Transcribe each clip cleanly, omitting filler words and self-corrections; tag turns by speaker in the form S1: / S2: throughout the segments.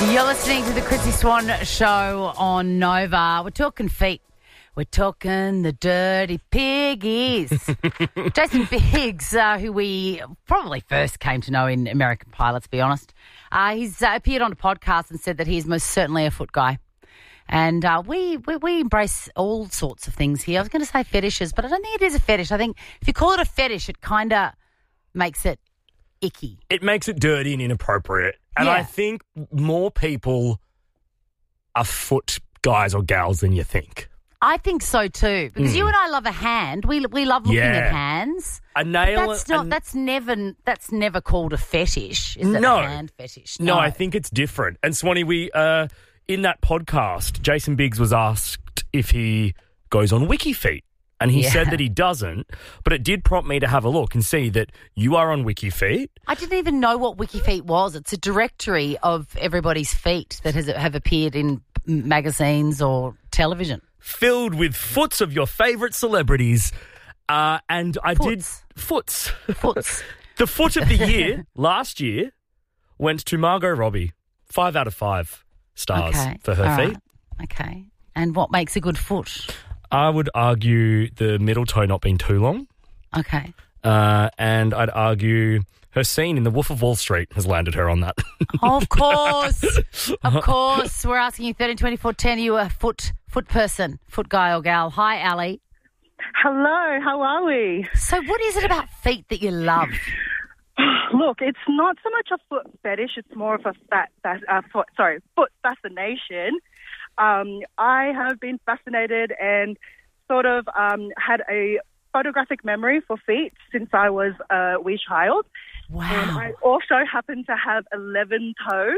S1: You're listening to the Chrissy Swan Show on Nova. We're talking feet. We're talking the dirty piggies. Jason Biggs, who we probably first came to know in American Pie, let's be honest. He's appeared on a podcast and said that he's most certainly a foot guy. And we embrace all sorts of things here. I was going to say fetishes, but I don't think it is a fetish. I think if you call it a fetish, it kind of makes it icky.
S2: It makes it dirty and inappropriate. And
S1: Yeah.
S2: I think more people are foot guys or gals than you think.
S1: I think so too, because you and I love a hand. We love looking at hands.
S2: A nail.
S1: But that's never called a fetish. Is it
S2: No.
S1: a hand fetish?
S2: No, I think it's different. And Swanee, we in that podcast, Jason Biggs was asked if he goes on WikiFeet. And he said that he doesn't, but it did prompt me to have a look and see that you are on WikiFeet.
S1: I didn't even know what WikiFeet was. It's a directory of everybody's feet that have appeared in magazines or television.
S2: Filled with foots of your favourite celebrities. And I
S1: Foots.
S2: did foots.
S1: Foots.
S2: The foot of the year last year went to Margot Robbie. 5 out of 5 stars for her
S1: all
S2: feet.
S1: right. Okay. And what makes a good foot?
S2: I would argue the middle toe not being too long.
S1: Okay.
S2: And I'd argue her scene in The Wolf of Wall Street has landed her on that.
S1: Of course. Of course. We're asking you 13, 24, 10. Are you a foot person, foot guy or gal? Hi, Ali.
S3: Hello, how are we?
S1: So what is it about feet that you love?
S3: Look, it's not so much a foot fetish, it's more of a foot fascination. I have been fascinated and sort of had a photographic memory for feet since I was a wee child.
S1: Wow.
S3: And I also happen to have 11 toes.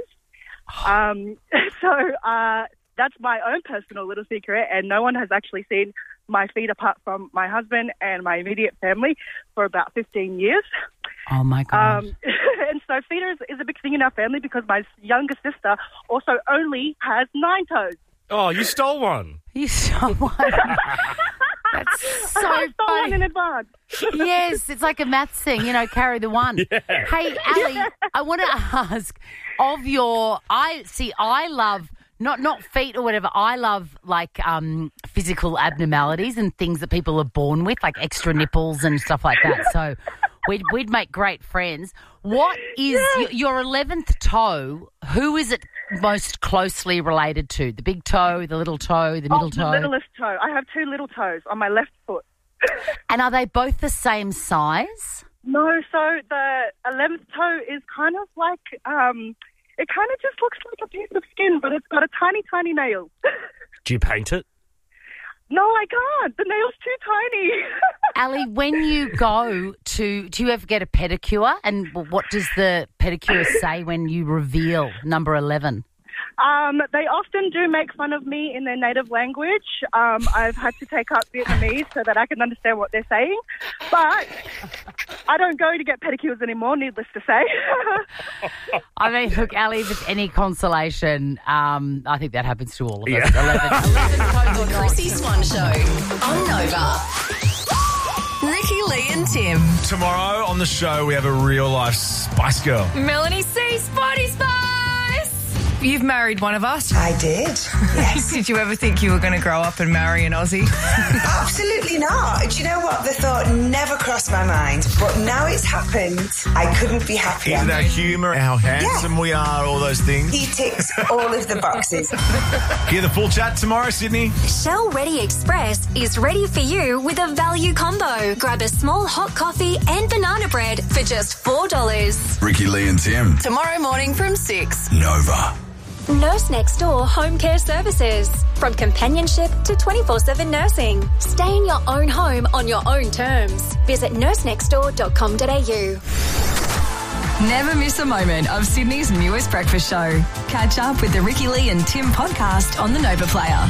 S3: So that's my own personal little secret, and no one has actually seen my feet apart from my husband and my immediate family for about 15 years.
S1: Oh, my God.
S3: And so feet is a big thing in our family because my younger sister also only has 9 toes.
S2: Oh, you stole one.
S1: You stole one. That's so
S3: I stole
S1: funny.
S3: one in advance.
S1: Yes, it's like a maths thing, carry the one.
S2: Yeah.
S1: Hey, Ali, I want to ask of your, I love, not feet or whatever, I love like physical abnormalities and things that people are born with, like extra nipples and stuff like that. So we'd make great friends. What is your 11th toe? Who is it most closely related to? The big toe, the little toe, the middle toe?
S3: The littlest toe. I have 2 little toes on my left foot.
S1: And are they both the same size?
S3: No, so the 11th toe is kind of like, it kind of just looks like a piece of skin, but it's got a tiny, tiny nail.
S2: Do you paint it?
S3: No, I can't. The nail's too tiny.
S1: Ali, when you go do you ever get a pedicure? And what does the pedicure say when you reveal number 11?
S3: They often do make fun of me in their native language. I've had to take up Vietnamese so that I can understand what they're saying. But I don't go to get pedicures anymore, needless to say.
S1: I mean, look, Ali, if it's any consolation, I think that happens to all of us. 11
S4: The Chrissy Swan Show on Nova. Ricky, Lee and Tim.
S5: Tomorrow on the show, we have a real-life Spice Girl.
S6: Melanie C. Sporty Spice! You've married one of us.
S7: I did, yes.
S6: Did you ever think you were going to grow up and marry an Aussie?
S7: Absolutely not. Do you know what? The thought never crossed my mind, but now it's happened. I couldn't be happier.
S5: Is it our humour, how handsome we are, all those things?
S7: He ticks all of the boxes.
S5: Hear the full chat tomorrow, Sydney.
S8: Shell Ready Express is ready for you with a value combo. Grab a small hot coffee and banana bread for just $4.
S9: Ricky, Lee and Tim.
S4: Tomorrow morning from 6.
S9: Nova.
S8: Nurse Next Door Home Care Services. From companionship to 24/7 nursing. Stay in your own home on your own terms. Visit nursenextdoor.com.au.
S4: Never miss a moment of Sydney's newest breakfast show. Catch up with the Ricky, Lee and Tim podcast on the Nova Player.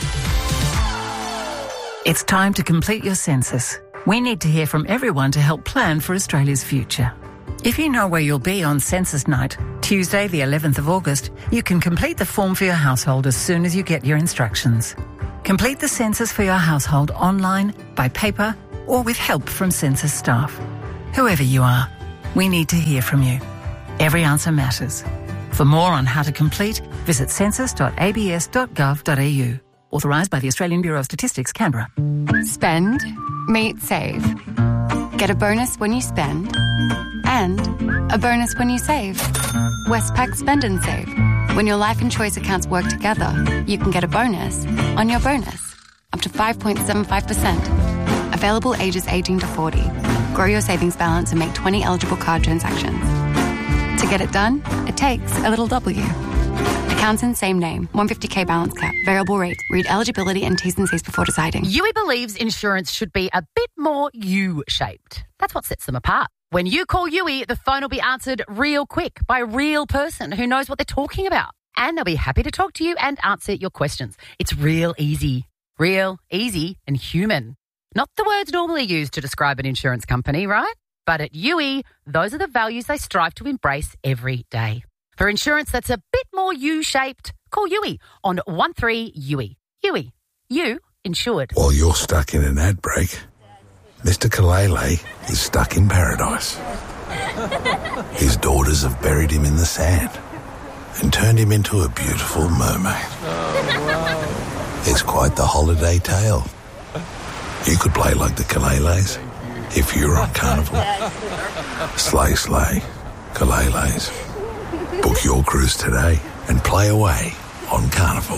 S10: It's time to complete your census. We need to hear from everyone to help plan for Australia's future. If you know where you'll be on census night, Tuesday the 11th of August, you can complete the form for your household as soon as you get your instructions. Complete the census for your household online, by paper, or with help from census staff. Whoever you are, we need to hear from you. Every answer matters. For more on how to complete, visit census.abs.gov.au. Authorised by the Australian Bureau of Statistics, Canberra.
S9: Spend, meet, save. Get a bonus when you spend and a bonus when you save. Westpac Spend and Save. When your life and choice accounts work together, you can get a bonus on your bonus, up to 5.75%. Available ages 18 to 40. Grow your savings balance and make 20 eligible card transactions. To get it done, it takes a little W. Accounts in same name. 150k balance cap. Variable rate. Read eligibility and T's and C's before deciding.
S1: Yui believes insurance should be a bit more U-shaped. That's what sets them apart. When you call Yui, the phone will be answered real quick by a real person who knows what they're talking about. And they'll be happy to talk to you and answer your questions. It's real easy. Real, easy and human. Not the words normally used to describe an insurance company, right? But at Yui, those are the values they strive to embrace every day. For insurance that's a bit more U-shaped, call Yui on 13-YUI. Yui, you insured.
S11: While you're stuck in an ad break, Mr. Kalele is stuck in paradise. His daughters have buried him in the sand and turned him into a beautiful mermaid. Oh, wow. It's quite the holiday tale. You could play like the Kaleles if you were on Carnival. Slay, slay, Kaleles. Book your cruise today and play away on Carnival.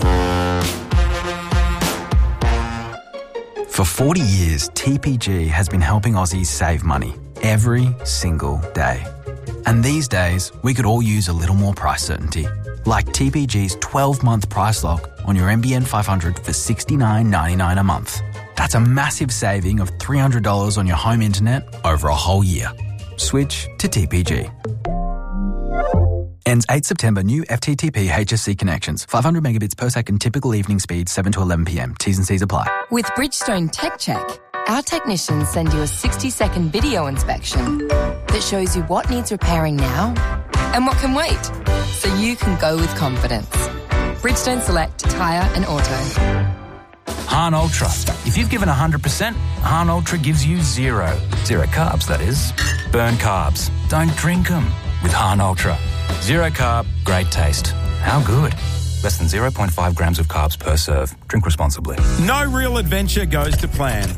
S12: For 40 years, TPG has been helping Aussies save money every single day. And these days, we could all use a little more price certainty, like TPG's 12-month price lock on your NBN 500 for $69.99 a month. That's a massive saving of $300 on your home internet over a whole year. Switch to TPG. Ends 8 September. New FTTP HSC connections. 500 megabits per second. Typical evening speed 7 to 11 p.m. T's and C's apply.
S13: With Bridgestone Tech Check, our technicians send you a 60-second video inspection that shows you what needs repairing now and what can wait, so you can go with confidence. Bridgestone Select Tyre and Auto.
S14: Hahn Ultra. If you've given 100%, Hahn Ultra gives you zero. Zero carbs, that is. Burn carbs. Don't drink them with Hahn Ultra. Zero carb, great taste. How good? Less than 0.5 grams of carbs per serve. Drink responsibly.
S5: No real adventure goes to plan.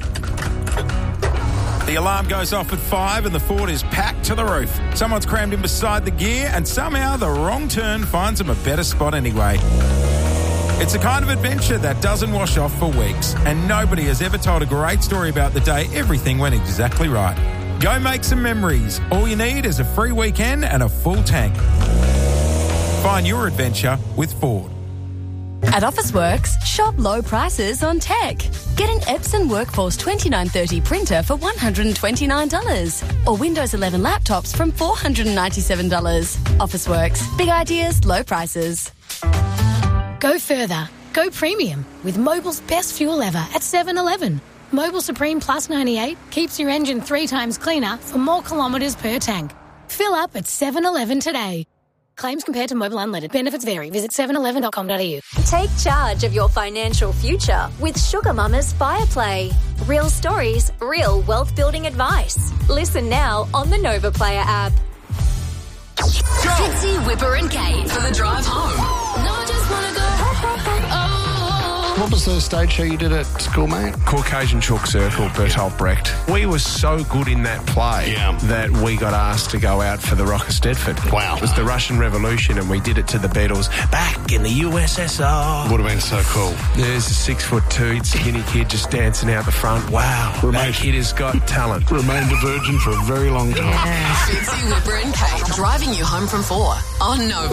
S5: The alarm goes off at 5 and the Ford is packed to the roof. Someone's crammed in beside the gear and somehow the wrong turn finds them a better spot anyway. It's the kind of adventure that doesn't wash off for weeks, and nobody has ever told a great story about the day everything went exactly right. Go make some memories. All you need is a free weekend and a full tank. Find your adventure with Ford.
S15: At Officeworks, shop low prices on tech. Get an Epson Workforce 2930 printer for $129 or Windows 11 laptops from $497. Officeworks. Big ideas, low prices.
S16: Go further. Go premium with Mobil's best fuel ever at 7-Eleven. Mobil Supreme Plus 98 keeps your engine 3 times cleaner for more kilometres per tank. Fill up at 7-Eleven today. Claims compared to Mobil Unleaded. Benefits vary. Visit 711.com.au.
S8: Take charge of your financial future with Sugar Mama's Fireplay. Real stories, real wealth-building advice. Listen now on the Nova Player app.
S4: Fitzy, Whipper and Kate for the drive home. No, I just want to go.
S17: What was the stage show you did at school, mate?
S18: Caucasian Chalk Circle, Bertolt Brecht. We were so good in that play that we got asked to go out for the Rock of Stedford.
S17: Wow.
S18: It was the Russian Revolution, and we did it to the Beatles back in the USSR.
S17: Would have been so cool.
S18: There's a 6'2" skinny kid just dancing out the front. Wow, that kid has got talent.
S17: Remained a virgin for a very long time.
S4: Fitzy, Whipper and Kate driving you home from 4 on Nova.